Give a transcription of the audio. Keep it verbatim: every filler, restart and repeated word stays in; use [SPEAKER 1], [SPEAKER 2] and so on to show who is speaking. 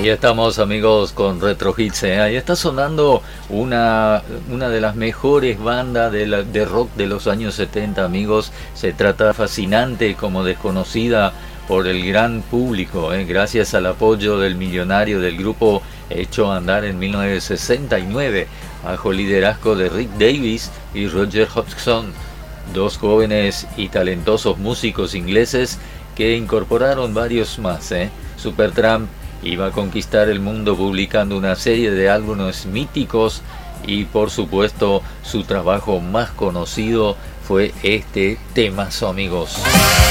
[SPEAKER 1] Ahí estamos, amigos, con Retro Hits, ¿eh? Ahí está sonando una, una de las mejores bandas de, la, de rock de los años setenta, amigos. Se trata fascinante, como desconocida por el gran público, ¿eh? Gracias al apoyo del millonario del grupo hecho a andar en mil novecientos sesenta y nueve, bajo liderazgo de Rick Davies y Roger Hodgson, dos jóvenes y talentosos músicos ingleses que incorporaron varios más, ¿eh? Supertramp iba a conquistar el mundo publicando una serie de álbumes míticos y, por supuesto, su trabajo más conocido fue este temazo, amigos.